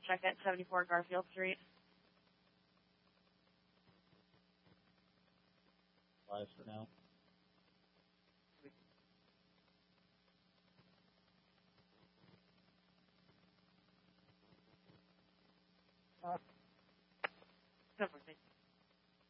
check at 74 Garfield Street. Lies for now. Uh,